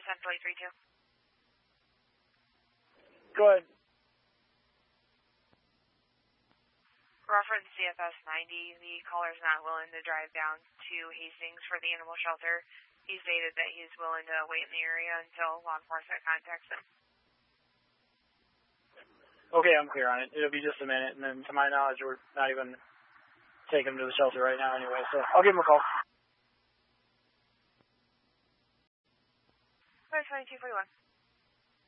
1032. Go ahead. Reference CFS 90, the caller is not willing to drive down to Hastings for the animal shelter. He stated that he's willing to wait in the area until law enforcement contacts him. Okay, I'm clear on it. It'll be just a minute, and then to my knowledge, we're not even taking him to the shelter right now anyway, so I'll give him a call. 2241.